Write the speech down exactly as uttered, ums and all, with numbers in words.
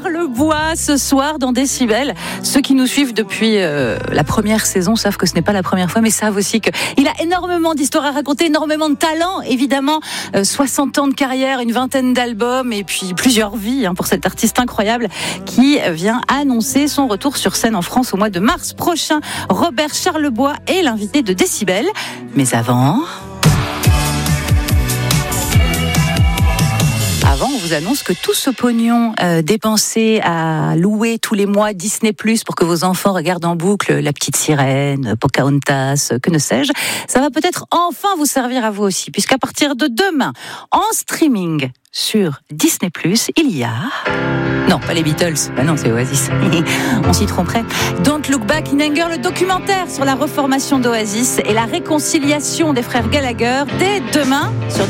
Charlebois ce soir dans Décibel. Ceux qui nous suivent depuis euh, la première saison savent que ce n'est pas la première fois, mais savent aussi qu'il a énormément d'histoires à raconter, énormément de talent, évidemment. Euh, soixante ans de carrière, une vingtaine d'albums et puis plusieurs vies hein, pour cet artiste incroyable qui vient annoncer son retour sur scène en France au mois de mars prochain. Robert Charlebois est l'invité de Décibel. Mais avant... Avant, on vous annonce que tout ce pognon euh, dépensé à louer tous les mois Disney plus, pour que vos enfants regardent en boucle La Petite Sirène, Pocahontas, que ne sais-je, ça va peut-être enfin vous servir à vous aussi, puisqu'à partir de demain, en streaming sur Disney plus, il y a... Non, pas les Beatles, bah non, c'est Oasis. On s'y tromperait. Don't Look Back in Anger, le documentaire sur la reformation d'Oasis et la réconciliation des frères Gallagher, dès demain sur